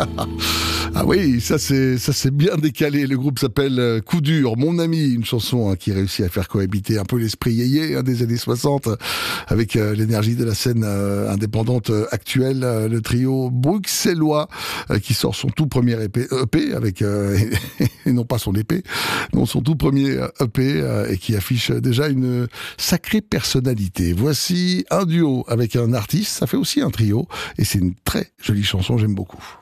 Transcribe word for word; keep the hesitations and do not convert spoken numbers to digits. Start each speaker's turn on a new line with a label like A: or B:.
A: Ah oui, ça c'est ça c'est bien décalé. Le groupe s'appelle euh, Coup dur, mon ami, une chanson hein, qui réussit à faire cohabiter un peu l'esprit yéyé hein, des années soixante avec euh, l'énergie de la scène euh, indépendante euh, actuelle. Euh, le trio bruxellois euh, qui sort son tout premier E P, E P avec euh, et non pas son épée, non son tout premier E P euh, et qui affiche déjà une sacrée personnalité. Voici un duo avec un artiste, ça fait aussi un trio et c'est une très jolie chanson, j'aime beaucoup.